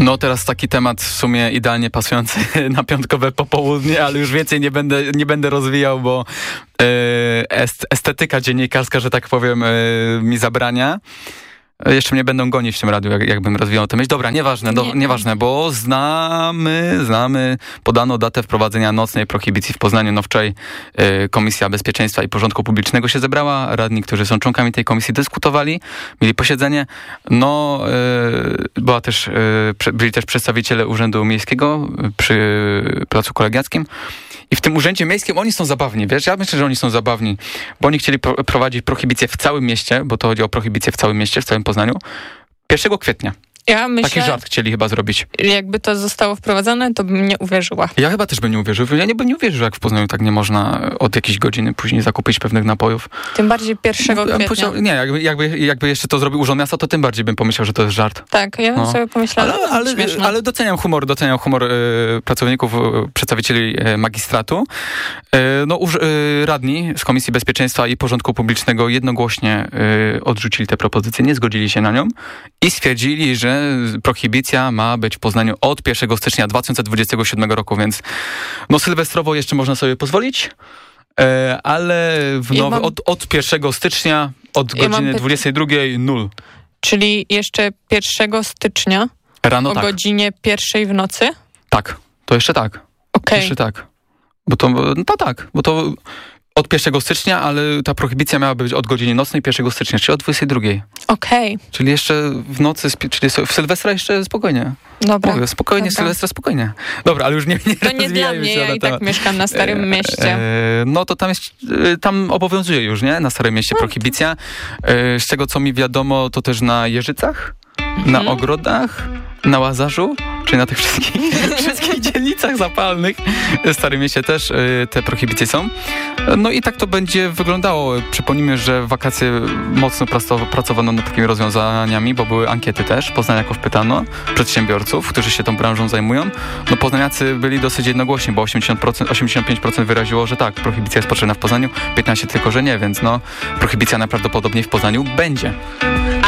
No teraz taki temat w sumie idealnie pasujący na piątkowe popołudnie, ale już więcej nie będę rozwijał, bo estetyka dziennikarska, że tak powiem, mi zabrania. Jeszcze mnie będą gonić w tym radiu, jakbym rozwijał tę myśl. Dobra, nieważne, bo znamy, podano datę wprowadzenia nocnej prohibicji w Poznaniu. No wczoraj Komisja Bezpieczeństwa i Porządku Publicznego się zebrała. Radni, którzy są członkami tej komisji, dyskutowali, mieli posiedzenie. No, byli też przedstawiciele Urzędu Miejskiego przy Placu Kolegiackim. I w tym Urzędzie Miejskim oni są zabawni, wiesz? Ja myślę, że oni są zabawni, bo oni chcieli prowadzić prohibicję w całym mieście, bo to chodzi o prohibicję w całym mieście, w całym Poznaniu, 1 kwietnia. Ja myślę, taki żart chcieli chyba zrobić. Jakby to zostało wprowadzone, to bym nie uwierzyła. Ja chyba też bym nie uwierzył. Ja nie bym nie uwierzył, jak w Poznaniu tak nie można od jakiejś godziny później zakupić pewnych napojów. Tym bardziej 1 kwietnia. Nie, jakby jeszcze to zrobił Urząd Miasta, to tym bardziej bym pomyślał, że to jest żart. Tak, ja bym sobie pomyślała, ale doceniam humor pracowników, przedstawicieli magistratu. Radni z Komisji Bezpieczeństwa i Porządku Publicznego jednogłośnie odrzucili tę propozycję, nie zgodzili się na nią i stwierdzili, że prohibicja ma być w Poznaniu od 1 stycznia 2027 roku, więc sylwestrowo jeszcze można sobie pozwolić, ale od 1 stycznia od godziny 22:00 0. Czyli jeszcze 1 stycznia rano, o godzinie 1:00 w nocy? Tak, to jeszcze tak. Okej. Jeszcze tak. Bo to od 1 stycznia, ale ta prohibicja miała być od godziny nocnej 1 stycznia, czyli od 22:00. Okej. Czyli jeszcze w nocy, czyli w Sylwestra jeszcze spokojnie. Dobra. Mówię, spokojnie, dobra. Sylwestra spokojnie. Dobra, ale już nie to nie dla mnie, ja i tak mieszkam na Starym Mieście. To tam obowiązuje już, nie? Na Starym Mieście prohibicja. Z tego, co mi wiadomo, to też na Jeżycach, na Ogrodach, na Łazarzu, czyli na tych wszystkich dzielnicach zapalnych w Starym Mieście też te prohibicje są. No i tak to będzie wyglądało. Przypomnijmy, że w wakacje mocno pracowano nad takimi rozwiązaniami, bo były ankiety też. Poznaniaków pytano, przedsiębiorców, którzy się tą branżą zajmują. No poznaniacy byli dosyć jednogłośni, bo 85% wyraziło, że tak, prohibicja jest potrzebna w Poznaniu, 15% tylko, że nie, więc prohibicja najprawdopodobniej w Poznaniu będzie.